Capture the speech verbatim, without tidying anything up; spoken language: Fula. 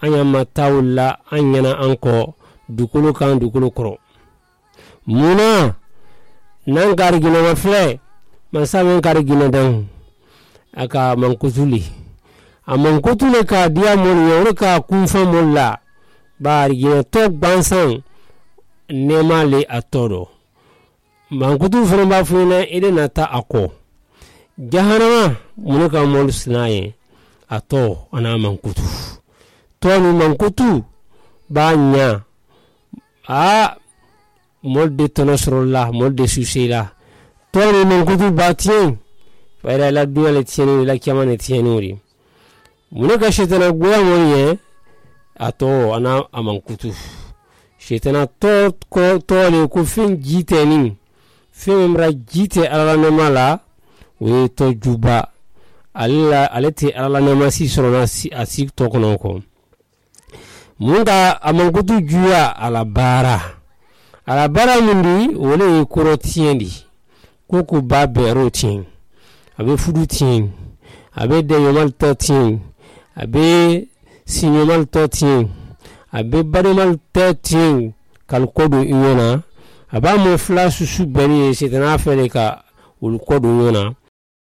anya matawla anyana anko dukulu kan dukulu kro muna nan gargina wafle man samen gargina dan aka mankutuli amankutule ka dia mon yoro ka kunfa molla bari gina tok bansan nema le atoro mankutu fromba funa ide nata ako jahanama munuka mol sinaye ato ana mankutu to ni mankutu banya a molde tonosrolla molde susila to ni mankutu batien para la dunia le tieni la chiamane tienuri munuka shetana goya moye ato ana amankutu shetana to ko to le ku fin jiteni femra jite ala namala we to juba alla alete ala namasi sorona si asik to kono ko munga amangutu juya ala bara ala bara mundi wole kuro tiendi koku babe rotin abe fudu tien abe de yomal to tien abe sinyomal to tien abe bademal to tien kal kodo iwona aba mo flash su bari c'est un affaire ka ul kodo yona